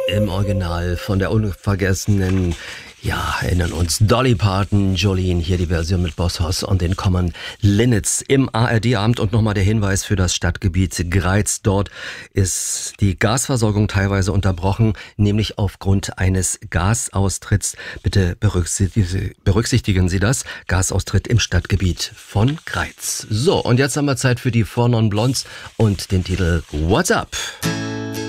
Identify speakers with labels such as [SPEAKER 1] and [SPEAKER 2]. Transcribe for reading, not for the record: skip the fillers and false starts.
[SPEAKER 1] Im Original von der unvergessenen, ja, erinnern uns, Dolly Parton, Jolene, hier die Version mit Boss Hoss und den Common Linnets im ARD-Abend. Und nochmal der Hinweis für das Stadtgebiet Greiz. Dort ist die Gasversorgung teilweise unterbrochen, nämlich aufgrund eines Gasaustritts. Bitte berücksichtigen Sie das. Gasaustritt im Stadtgebiet von Greiz. So, und jetzt haben wir Zeit für die Four Non Blondes und den Titel What's Up?